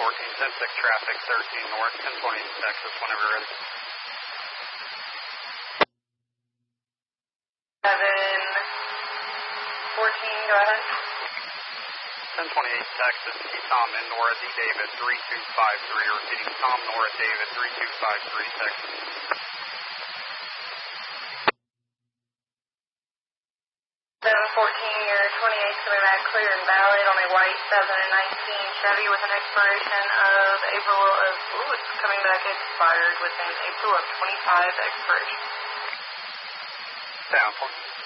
10-6 traffic, 13 north, 1028 Texas, whenever ready. 714, go ahead. 1028 Texas, Tom and Nora D. David, 3253, repeating Tom, Nora, David, 3253, Texas. 714, your 28's coming back clear and valid on a white 7 and 19 Chevy with an expiration of it's coming back expired with an April of 25 expiration. Down,